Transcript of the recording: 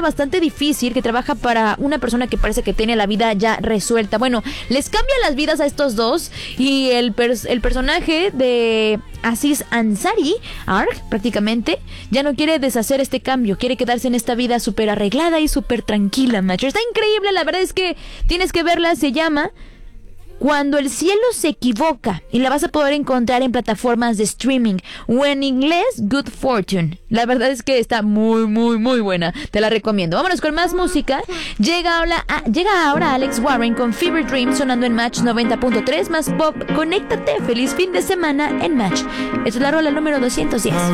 bastante difícil, que trabaja para una persona que parece que tiene la vida ya resuelta. Bueno, les cambia las vidas a estos dos y el personaje de Aziz Ansari, Ark, prácticamente, ya no quiere deshacer este cambio, quiere quedarse en esta vida súper arreglada y súper tranquila, macho. Está increíble, la verdad es que tienes que verla, se llama Cuando el cielo se equivoca, y la vas a poder encontrar en plataformas de streaming o en inglés Good Fortune. La verdad es que está muy, muy, muy buena. Te la recomiendo. Vámonos con más música. Llega ahora Alex Warren con Fever Dream sonando en Match 90.3 más pop. Conéctate. Feliz fin de semana en Match. Esta es la rola número 210.